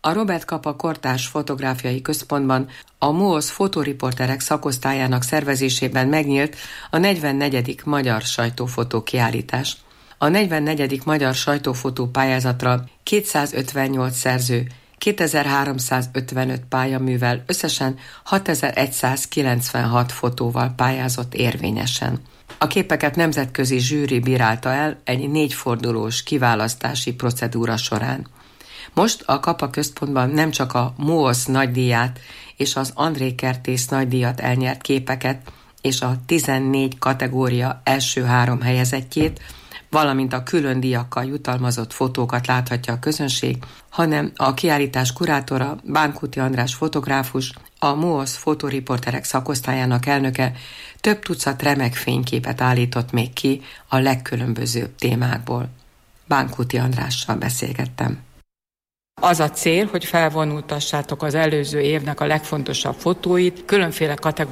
A Robert Capa Kortárs Fotográfiai Központban a MUOSZ fotóriporterek szakosztályának szervezésében megnyílt a 44. Magyar Sajtófotó kiállítás. A 44. Magyar Sajtófotó pályázatra 258 szerző, 2355 pályaművel, összesen 6196 fotóval pályázott érvényesen. A képeket nemzetközi zsűri bírálta el egy 4 fordulós kiválasztási procedúra során. Most a Capa Központban nem csak a MUOSZ nagydíját és az André Kertész nagydíjat elnyert képeket és a 14 kategória első 3 helyezettjét, valamint a külön díjakkal jutalmazott fotókat láthatja a közönség, hanem a kiállítás kurátora, Bánkuti András fotográfus, a MUOSZ fotóriporterek szakosztályának elnöke több tucat remek fényképet állított még ki a legkülönbözőbb témákból. Bánkuti Andrással beszélgettem. Az a cél, hogy felvonultassátok az előző évnek a legfontosabb fotóit, különféle kategóriákban